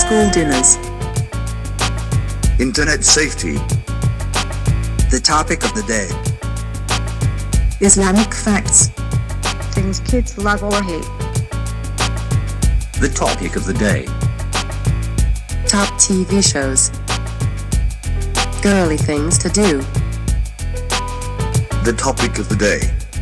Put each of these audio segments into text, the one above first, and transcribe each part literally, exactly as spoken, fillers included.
school dinners. Internet safety. The topic of the day. Islamic facts. Things kids love or hate. The topic of the day. Top T V shows. Girly things to do. The topic of the day.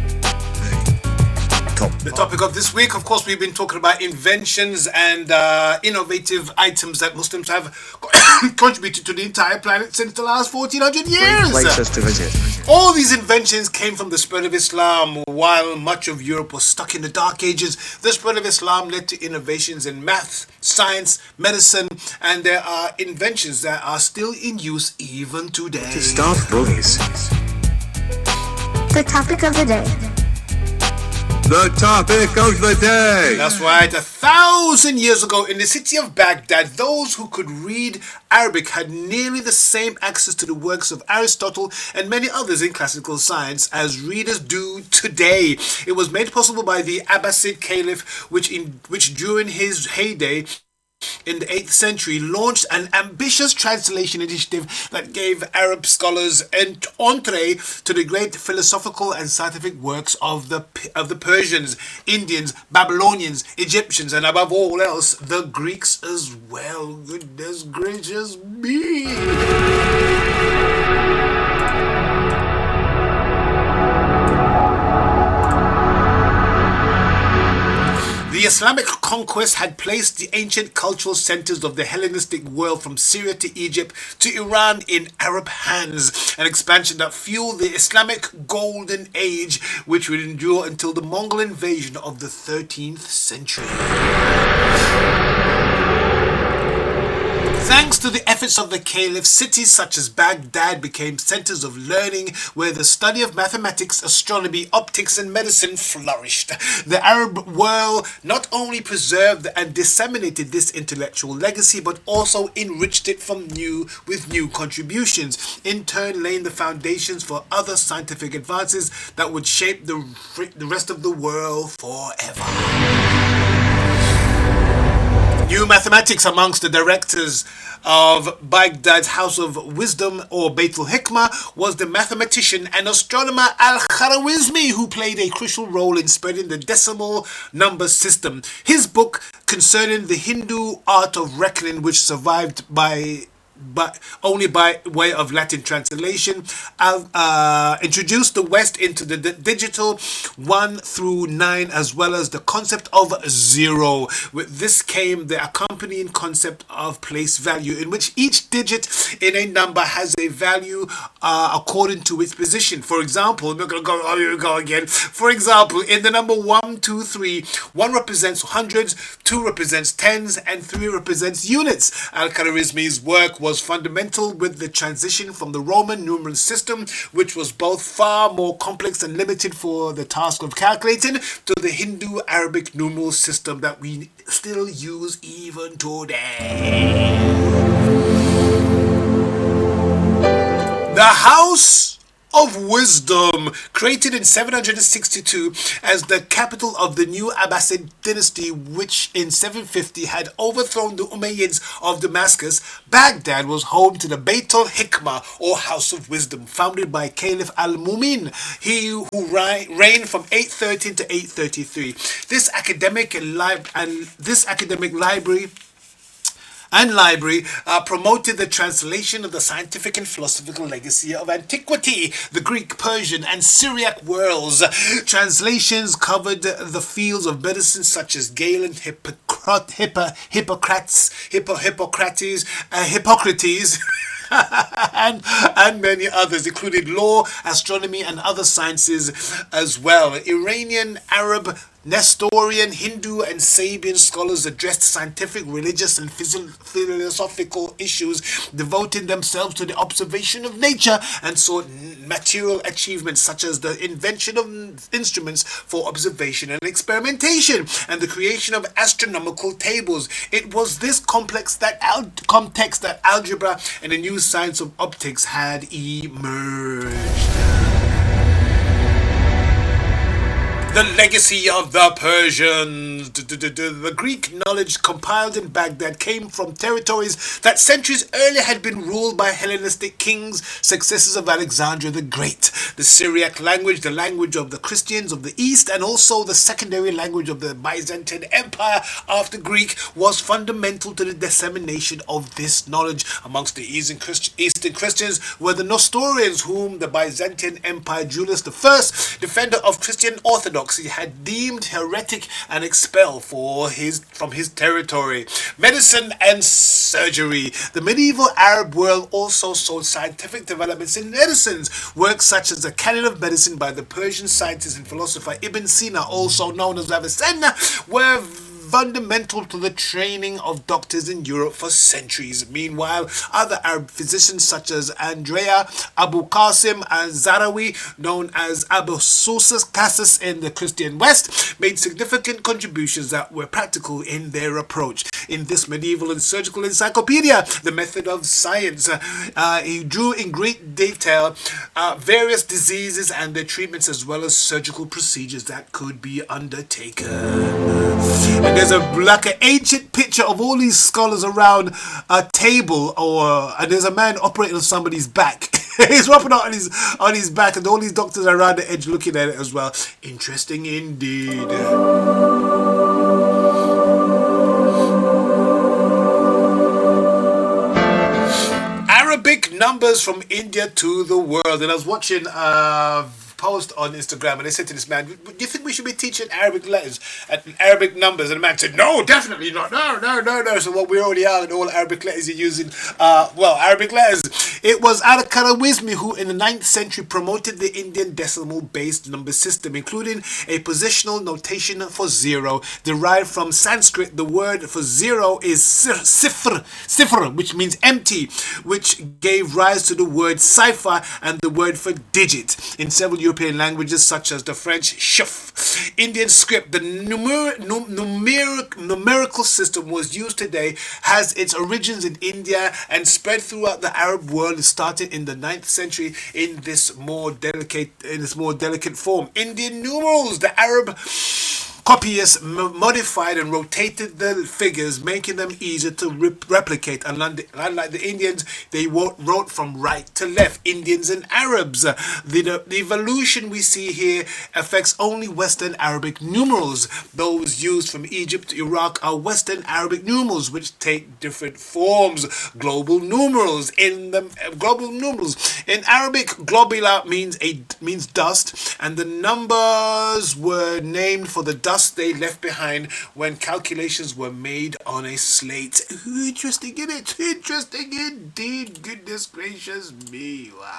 Top. The topic of this week, of course, we've been talking about inventions and uh, innovative items that Muslims have contributed to the entire planet since the last fourteen hundred years. Great places to visit. All these inventions came from the spread of Islam. While much of Europe was stuck in the Dark Ages, the spread of Islam led to innovations in math, science, medicine, and there are inventions that are still in use even today. To start bullies. The topic of the day. The topic of the day. That's right. A thousand years ago in the city of Baghdad, those who could read Arabic had nearly the same access to the works of Aristotle and many others in classical science as readers do today. It was made possible by the Abbasid Caliph, which in which during his heyday in the eighth century launched an ambitious translation initiative that gave Arab scholars an entree to the great philosophical and scientific works of the of the Persians, Indians, Babylonians, Egyptians, and above all else, the Greeks as well. Goodness gracious me! The Islamic conquest had placed the ancient cultural centers of the Hellenistic world from Syria to Egypt to Iran in Arab hands, an expansion that fueled the Islamic Golden Age, which would endure until the Mongol invasion of the thirteenth century. Thanks to the efforts of the Caliph, cities such as Baghdad became centers of learning where the study of mathematics, astronomy, optics, and medicine flourished. The Arab world not only preserved and disseminated this intellectual legacy, but also enriched it from new with new contributions, in turn laying the foundations for other scientific advances that would shape the, the rest of the world forever. New mathematics amongst the directors of Baghdad's House of Wisdom, or Beit al-Hikmah, was the mathematician and astronomer Al-Khwarizmi, who played a crucial role in spreading the decimal number system. His book concerning the Hindu art of reckoning, which survived by but only by way of Latin translation, uh, introduced the West into the d- digital one through nine, as well as the concept of zero. With this came the accompanying concept of place value, in which each digit in a number has a value uh, according to its position. For example, we're going to go, oh, here we go again. For example, in the number one, two, three, one represents hundreds, two represents tens, and three represents units. Al-Khwarizmi's work was fundamental with the transition from the Roman numeral system, which was both far more complex and limited for the task of calculating, to the Hindu Arabic numeral system that we still use even today. The House of Wisdom, created in seven hundred sixty-two as the capital of the new Abbasid dynasty, which in seven fifty had overthrown the Umayyads of Damascus, Baghdad was home to the Beit al-Hikmah, or House of Wisdom, founded by Caliph Al-Mu'min, he who ri- reigned from eight thirteen to eight thirty-three. This academic and, li- and this academic library and library uh, promoted the translation of the scientific and philosophical legacy of antiquity, the Greek, Persian, and Syriac worlds. Translations covered the fields of medicine such as Galen, Hippocrat, Hippo, Hippocrates, Hippo, Hippocrates, uh, Hippocrates, and, and many others, including law, astronomy, and other sciences as well. Iranian, Arab, Nestorian, Hindu, and Sabian scholars addressed scientific, religious, and phys- philosophical issues, devoting themselves to the observation of nature, and sought material achievements such as the invention of instruments for observation and experimentation, and the creation of astronomical tables. It was this complex that al- context that algebra and the new science of optics had emerged. The legacy of the Persians. Persians. The Greek knowledge compiled in Baghdad came from territories that centuries earlier had been ruled by Hellenistic kings, successors of Alexander the Great. The Syriac language, the language of the Christians of the East, and also the secondary language of the Byzantine Empire after Greek, was fundamental to the dissemination of this knowledge. Amongst the Eastern Christians were the Nestorians, whom the Byzantine Empire Julius the First, defender of Christian orthodoxy, had deemed heretic and expelled for his from his territory. Medicine and surgery. The medieval Arab world also saw scientific developments in medicines. Works such as the Canon of Medicine by the Persian scientist and philosopher Ibn Sina, also known as Avicenna, were fundamental to the training of doctors in Europe for centuries. Meanwhile, other Arab physicians such as Andrea Abu Qasim al-Zarawi, known as Abu Susus in the Christian West, made significant contributions that were practical in their approach. In this medieval and surgical encyclopedia, The Method of Science, uh, he drew in great detail uh, various diseases and their treatments, as well as surgical procedures that could be undertaken. And there's a like an ancient picture of all these scholars around a table, or and there's a man operating on somebody's back. He's dropping out on his on his back, and all these doctors are around the edge looking at it as well. Interesting indeed. Arabic numbers from India to the world. And I was watching uh post on Instagram, and they said to this man, do you think we should be teaching Arabic letters and Arabic numbers? And the man said, no, definitely not. No, no, no, no. So what we already are, and all Arabic letters you're using, uh, well, Arabic letters. It was Al-Khawarizmi who in the ninth century promoted the Indian decimal-based number system, including a positional notation for zero. Derived from Sanskrit, the word for zero is sifr, sifr, which means empty, which gave rise to the word cipher and the word for digit. In several European languages such as the French shuf, Indian script, the numer- num- numeric- numerical system was used today, has its origins in India and spread throughout the Arab world, started in the ninth century in this more delicate in this more delicate form. Indian numerals, the Arab copyists m- modified and rotated the figures, making them easier to re- replicate. Unlike the, unlike the Indians, they wrote, wrote from right to left. Indians and Arabs. Uh, the, the, the evolution we see here affects only Western Arabic numerals. Those used from Egypt to Iraq are Western Arabic numerals, which take different forms. Global numerals in the uh, global numerals in Arabic, globula means a means dust, and the numbers were named for the dust they left behind when calculations were made on a slate. Interesting, isn't it? Interesting indeed. Goodness gracious me. Wow.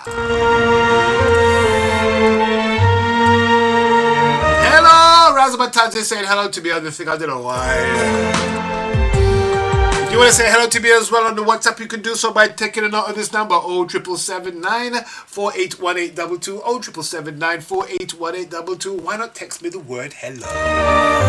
Hello, Razabatanze saying hello to me on the thing. I don't know why. If you want to say hello to me as well on the WhatsApp, you can do so by taking a note of this number, oh seven seven nine, four eight one eight two two, oh seven seven nine, four eight one eight two two. Why not text me the word hello?